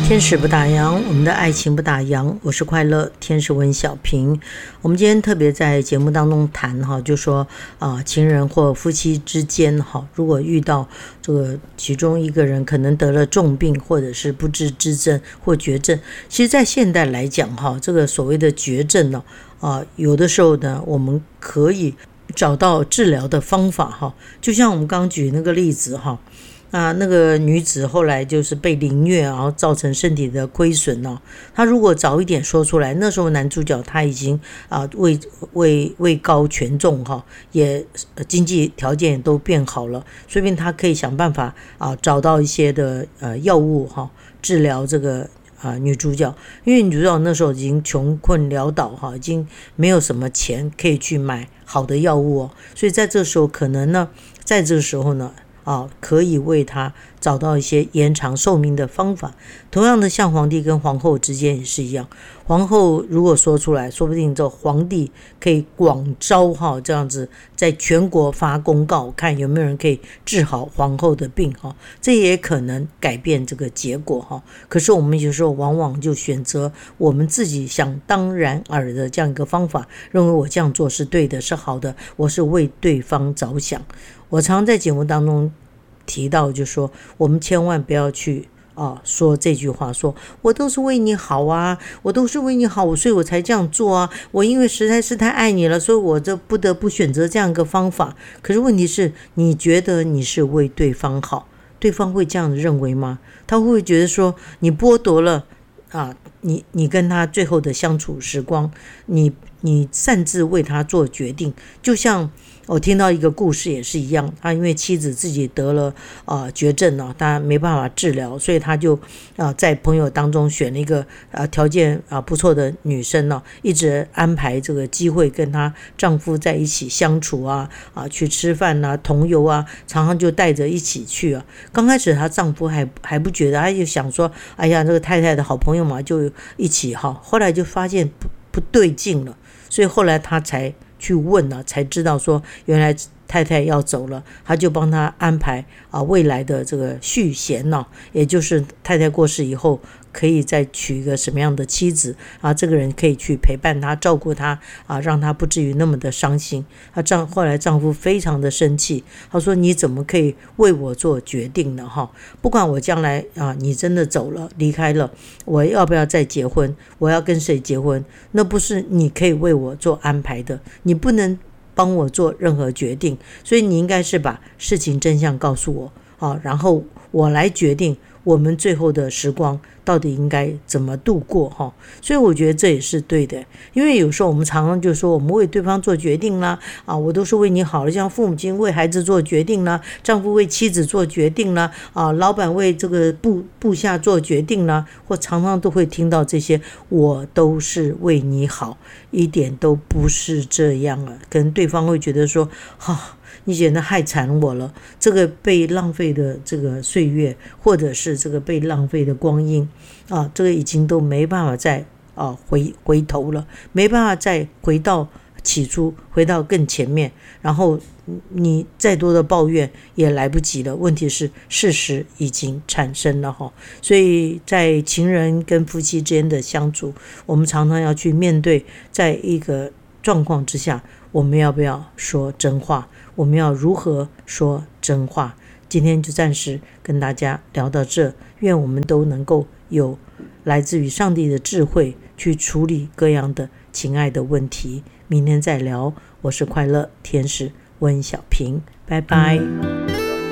天使不打烊，我们的爱情不打烊。我是快乐天使温小平。我们今天特别在节目当中谈就说情人或夫妻之间如果遇到这个其中一个人可能得了重病，或者是不治之症或绝症，其实在现代来讲这个所谓的绝症有的时候呢，我们可以找到治疗的方法就像我们刚举那个例子那个女子后来就是被凌虐，然后造成身体的亏损她如果早一点说出来，那时候男主角他已经位高权重也经济条件也都变好了，说不定他可以想办法找到一些的药物治疗这个女主角，因为女主角那时候已经穷困潦倒已经没有什么钱可以去买好的药物所以在这时候可能呢，在这个时候呢可以为他找到一些延长寿命的方法。同样的，像皇帝跟皇后之间也是一样，皇后如果说出来，说不定这皇帝可以广招这样子在全国发公告，看有没有人可以治好皇后的病这也可能改变这个结果可是我们有时候往往就选择我们自己想当然尔的这样一个方法，认为我这样做是对的，是好的，我是为对方着想。我常在节目当中提到，就说我们千万不要去说这句话，说我都是为你好我都是为你好，所以我才这样做我因为实在是太爱你了，所以我就不得不选择这样一个方法。可是问题是，你觉得你是为对方好，对方会这样认为吗？他会不会觉得说你剥夺了你跟他最后的相处时光，你擅自为他做决定？就像我听到一个故事也是一样，他因为妻子自己得了绝症他没办法治疗，所以他就在朋友当中选了一个条件不错的女生一直安排这个机会跟她丈夫在一起相处去吃饭同游常常就带着一起去刚开始她丈夫还不觉得，他就想说哎呀，这个太太的好朋友嘛，就一起后来就发现不对劲了，所以后来他才去问才知道说原来太太要走了，他就帮他安排未来的这个续弦也就是太太过世以后可以再娶一个什么样的妻子这个人可以去陪伴他，照顾他让他不至于那么的伤心。后来丈夫非常的生气，他说你怎么可以为我做决定呢不管我将来你真的走了离开了，我要不要再结婚，我要跟谁结婚，那不是你可以为我做安排的，你不能帮我做任何决定，所以你应该是把事情真相告诉我然后我来决定我们最后的时光到底应该怎么度过所以我觉得这也是对的。因为有时候我们常常就说我们为对方做决定啦我都是为你好了，像父母亲为孩子做决定啦，丈夫为妻子做决定啦老板为这个部下做决定啦，或常常都会听到这些我都是为你好，一点都不是这样可能对方会觉得说你简直害惨我了，这个被浪费的这个岁月，或者是这个被浪费的光阴这个已经都没办法再回头了，没办法再回到起初，回到更前面，然后你再多的抱怨也来不及了。问题是事实已经产生了所以在情人跟夫妻之间的相处，我们常常要去面对，在一个状况之下，我们要不要说真话，我们要如何说真话。今天就暂时跟大家聊到这，愿我们都能够有来自于上帝的智慧去处理各样的情爱的问题。明天再聊，我是快乐天使温小平，拜拜。